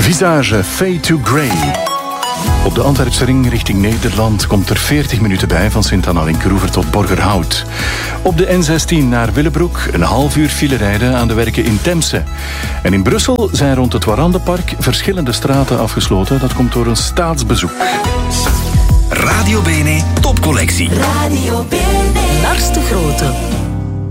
Visage, Fade to Grey. Op de Antwerpse ring richting Nederland komt er 40 minuten bij van Sint-Anna Linkeroever tot Borgerhout. Op de N16 naar Willebroek een half uur file rijden aan de werken in Temse. En in Brussel zijn rond het Warandenpark verschillende straten afgesloten. Dat komt door een staatsbezoek. Radio Bene Topcollectie. Radio Bene. Lars de Grote.